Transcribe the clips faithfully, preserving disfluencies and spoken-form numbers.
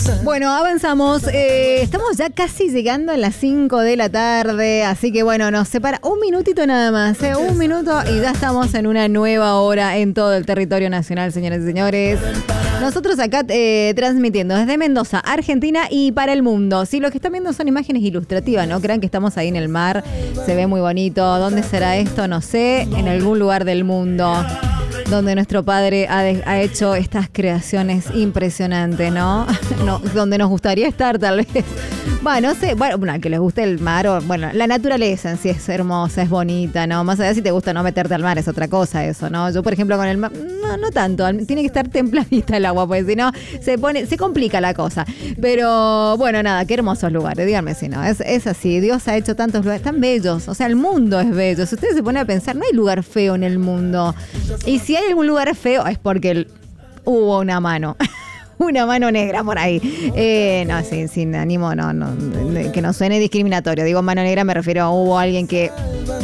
Bueno, avanzamos. Eh, estamos ya casi llegando a las cinco de la tarde, así que bueno, nos separa un minutito nada más, ¿eh? Un minuto y ya estamos en una nueva hora en todo el territorio nacional, señores y señores. Nosotros acá eh, transmitiendo desde Mendoza, Argentina y para el mundo. Sí, lo que están viendo son imágenes ilustrativas, no crean que estamos ahí en el mar, se ve muy bonito. ¿Dónde será esto? No sé, en algún lugar del mundo donde nuestro padre ha, de, ha hecho estas creaciones impresionantes, ¿no? No, donde nos gustaría estar tal vez. Bueno, no sé, bueno, bueno, que les guste el mar o, bueno, la naturaleza en sí es hermosa, es bonita, ¿no? Más allá si te gusta no meterte al mar, es otra cosa eso, ¿no? Yo, por ejemplo, con el mar, no, no tanto, tiene que estar templadita el agua, pues si no, se pone, se complica la cosa. Pero, bueno, nada, qué hermosos lugares, díganme si no, es, es así, Dios ha hecho tantos lugares tan bellos, o sea, el mundo es bello, si ustedes se ponen a pensar, no hay lugar feo en el mundo, y si hay algún lugar feo es porque el, hubo una mano. Una mano negra por ahí. Eh, no, sin, sin ánimo, no, no, que no suene discriminatorio. Digo mano negra, me refiero a hubo alguien que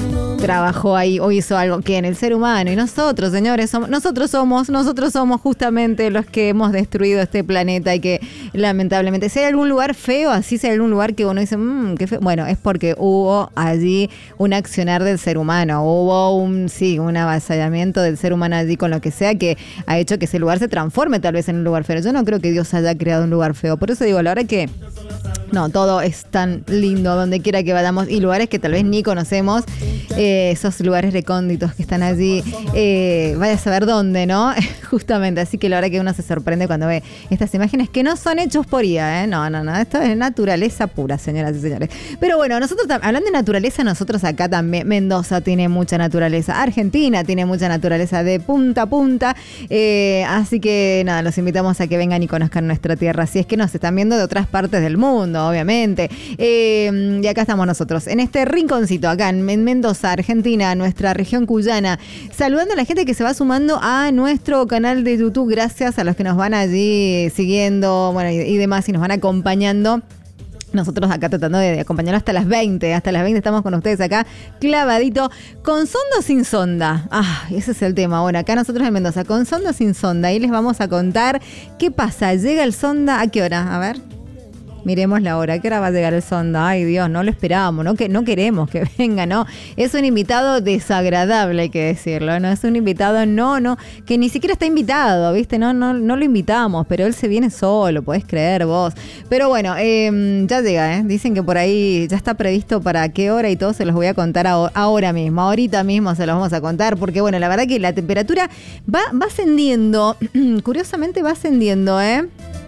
trabajó ahí o hizo algo que en el ser humano. Y nosotros, señores, somos, nosotros somos, nosotros somos justamente los que hemos destruido este planeta y que lamentablemente, si hay algún lugar feo, así si hay algún lugar que uno dice, mmm, qué feo. Bueno, es porque hubo allí un accionar del ser humano. Hubo un, sí, un avasallamiento del ser humano allí con lo que sea que ha hecho que ese lugar se transforme tal vez en un lugar feo. Yo no creo que Dios haya creado un lugar feo. Por eso digo, la verdad que no, todo es tan lindo donde quiera que vayamos y lugares que tal vez ni conocemos, eh, esos lugares recónditos que están allí, eh, vaya a saber dónde, ¿no? Justamente, así que la verdad que uno se sorprende cuando ve estas imágenes que no son hechos por I A, ¿eh? No, no, no, esto es naturaleza pura, señoras y señores. Pero bueno, nosotros, hablando de naturaleza, nosotros acá también, Mendoza tiene mucha naturaleza, Argentina tiene mucha naturaleza de punta a punta, eh, así que nada, los invitamos a que vengan y conozcan nuestra tierra, si es que nos están viendo de otras partes del mundo, obviamente. Eh, y acá estamos nosotros, en este rinconcito, acá en Mendoza, Argentina, nuestra región cuyana, saludando a la gente que se va sumando a nuestro canal de YouTube, gracias a los que nos van allí siguiendo, bueno, y, y demás, y nos van acompañando. Nosotros acá tratando de acompañarnos hasta las veinte, hasta las veinte estamos con ustedes acá, clavadito, con sonda o sin sonda. Ah, ese es el tema. Bueno, acá nosotros en Mendoza, con sonda o sin sonda, y les vamos a contar qué pasa. ¿Llega el sonda? ¿A qué hora? A ver. Miremos la hora, ¿a qué hora va a llegar el sonda? Ay, Dios, no lo esperábamos, no, que, no queremos que venga, ¿no? Es un invitado desagradable, hay que decirlo, ¿no? Es un invitado, no, no, que ni siquiera está invitado, ¿viste? No, no, no lo invitamos, pero él se viene solo, podés creer vos. Pero bueno, eh, ya llega, ¿eh? Dicen que por ahí ya está previsto para qué hora y todo, se los voy a contar a, ahora mismo, ahorita mismo se los vamos a contar, porque bueno, la verdad que la temperatura va, va ascendiendo, curiosamente va ascendiendo, ¿eh?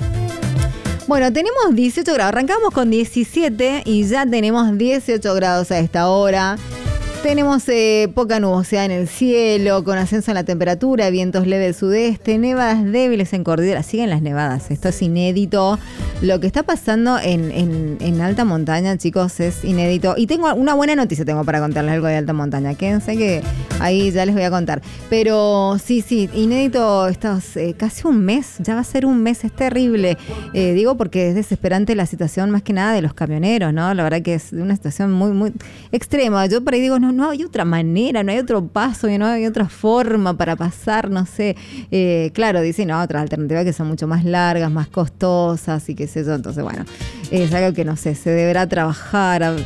Bueno, tenemos dieciocho grados, arrancamos con diecisiete y ya tenemos dieciocho grados a esta hora. Tenemos eh, poca nubosidad en el cielo, con ascenso en la temperatura, vientos leves sudeste, nevadas débiles en cordillera. Siguen las nevadas, esto es inédito. Lo que está pasando en, en, en alta montaña, chicos, es inédito. Y tengo una buena noticia, tengo para contarles algo de alta montaña. Quédense que ahí ya les voy a contar. Pero sí, sí, inédito, estos, eh, casi un mes, ya va a ser un mes, es terrible. Eh, digo porque es desesperante la situación más que nada de los camioneros, ¿no? La verdad que es una situación muy, muy extrema. Yo por ahí digo, no, no hay otra manera, no hay otro paso, no hay otra forma para pasar, no sé. Eh, claro, dicen, no, otras alternativas que son mucho más largas, más costosas y qué sé yo. Entonces, bueno, es algo que no sé, se deberá trabajar. A,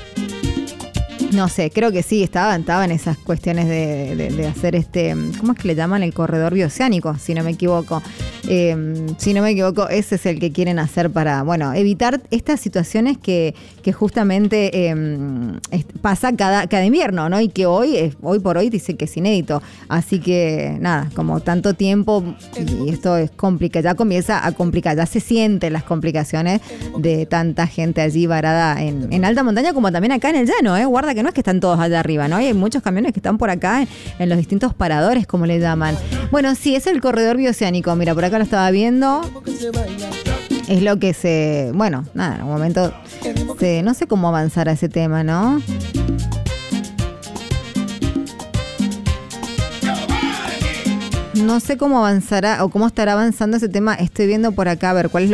no sé, creo que sí, estaban, estaban esas cuestiones de, de, de hacer este, ¿cómo es que le llaman? El corredor bioceánico, si no me equivoco. Eh, si no me equivoco, ese es el que quieren hacer para, bueno, evitar estas situaciones que, que justamente eh, pasa cada, cada invierno, ¿no? Y que hoy, es, hoy por hoy dicen que es inédito. Así que, nada, como tanto tiempo, y esto es complicado, ya comienza a complicar, ya se sienten las complicaciones de tanta gente allí varada en, en alta montaña, como también acá en el llano, ¿eh? Guarda que no es que están todos allá arriba, ¿no? Hay muchos camiones que están por acá en, en los distintos paradores, como le llaman. Bueno, sí, es el corredor bioceánico. Mira, por acá lo estaba viendo. Es lo que se... Bueno, nada, en un momento... Se, no sé cómo avanzar a ese tema, ¿no? No sé cómo avanzará o cómo estará avanzando ese tema. Estoy viendo por acá, a ver, cuál es lo